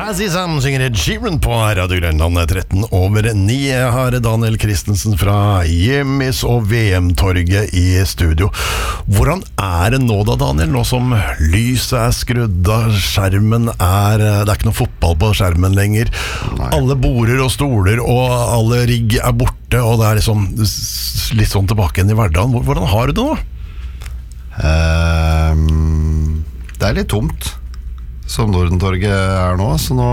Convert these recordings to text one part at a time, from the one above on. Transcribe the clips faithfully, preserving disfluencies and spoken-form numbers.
Razzie Sam synger Ed Sheeran på Radio Grønland tretten over ni. Jeg har Daniel Christensen fra Hjemmis og V M-torget i studio. Hvordan er det nå da, Daniel? Nå som lyset er skrudd av, skjermen er Det er ikke noe fotball på skjermen lenger. Nei. Alle border og stoler og alle rigg er borte, og det er liksom litt sånn tilbake igjen i hverdagen. Hvordan har du det nå? Um, det er litt tomt som Nordentorget er nå, så nå,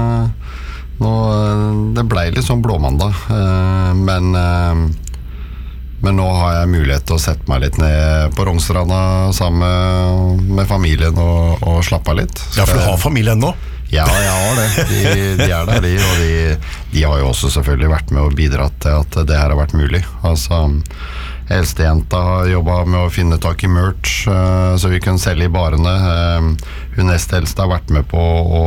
nå det ble litt sånn blåmandag, uh, men uh, men nå har jeg mulighet til å sette meg litt ned på Rognstranda sammen med, med familien og, og slappe av litt. Ja, for du har familien nå? Ja, jeg har det. De, de er der, de, og de, de har jo også selvfølgelig vært med og bidratt til at det her har vært mulig. Altså, eldstejenta har jobbet med å finne tak i merch, uh, så vi kunne selge i barene. Uh, hun nest eldste har vært med på å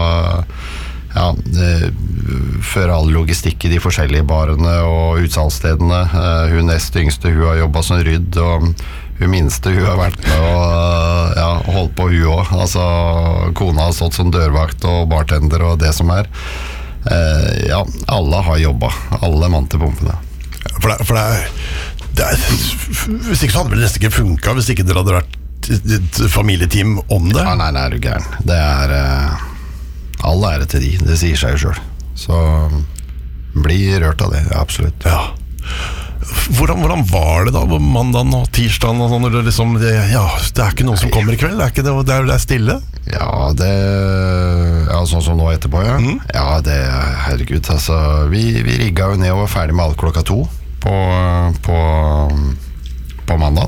ja, uh, føre all logistikk i de forskjellige barene og utsalgsstedene. Uh, hun nest yngste, hun har jobbet som rydd, og hun minste, hun har vært med og ja, holdt på hun også. Altså, kona har stått som dørvakt og bartender og det som er. Uh, ja, alle har jobbet. Alle mann til pumpene. For det, for det er Det er, hvis ikke så hadde det nesten ikke funket hvis ikke dere hadde vært et familieteam om det. Ja, nei, nei, er du gæren. Det er uh, all ære til de, det sier seg jo selv. Så bli rørt av det, ja, absolutt. Ja. Hvordan, hvordan var det da på mandagen og tirsdagen og sånn, når det liksom, det, ja, det er ikke noen som kommer i kveld, det er ikke det, det er, det er stille? Ja, det ja, sånn som nå etterpå, ja. Mm. Ja, det, herregud, altså, vi, vi rigget jo ned og var ferdig med alt klokka to. På, på, på mandag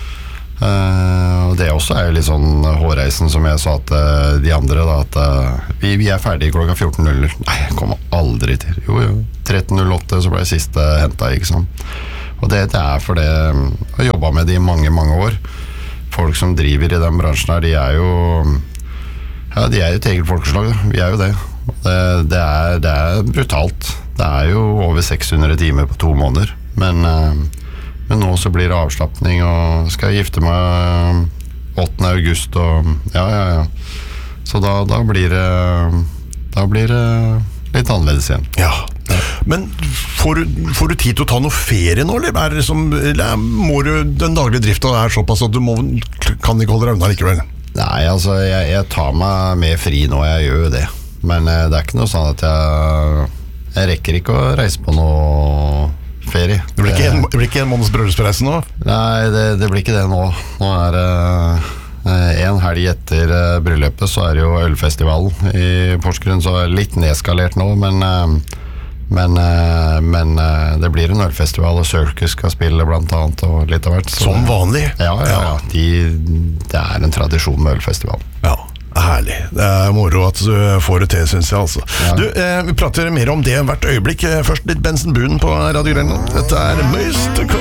uh, og det også er jo litt sånn hårreisen som jeg sa til de andre da, at uh, vi, vi er ferdige klokka fjorten null null. Nei, jeg kommer aldri til. Jo, jo, tretten null åtte så ble jeg siste hentet, ikke sant. Og det, det er for det jeg har jobbet med det i mange, mange år. Folk som driver i den bransjen her, de er jo ja, de er jo et eget folkeslag, vi er jo det. Det, det, er, det er brutalt. Det er jo over seks hundre timer på to måneder. Men, men nå så blir det avslappning, og skal jeg gifte meg åttende august, og ja, ja, ja. Så da, da blir det da blir det litt annerledes igjen. Ja. Ja. Men får du, får du tid til å ta noe ferie nå, eller, er det som, eller må du, den daglige driften er såpass at du må, kan ikke holde deg unna likevel? Nei, altså, jeg, jeg tar meg med fri nå, jeg gjør jo det. Men det er ikke noe sånn at jeg jeg rekker ikke å reise på noe ferie. Det blir ikke en, det blir ikke en måneds bryllupsreise nå? Nei, det, det blir ikke det nå. Nå er det eh, en helg etter eh, bryllupet, så er det jo ølfestivalen i Porsgrunn, så er det litt nedskalert nå, men, eh, men, eh, men eh, det blir en ølfestival, og Circus skal spille blant annet, og litt av hvert. Så, som vanlig? Ja, ja, ja. De, det er en tradisjon med ølfestival. Ja. Herlig. Det er moro at du får det til, synes jeg altså. Ja. Du, eh, vi prater mer om det hvert øyeblikk. Først litt Benson Boone på Radio Grønland. Dette er Mystical.